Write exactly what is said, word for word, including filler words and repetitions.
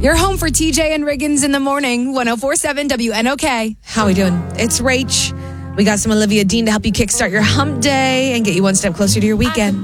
You're home for T J and Riggins in the morning. one oh four point seven W N O K. How we doing? It's Rach. We got some Olivia Dean to help you kickstart your hump day and get you one step closer to your weekend.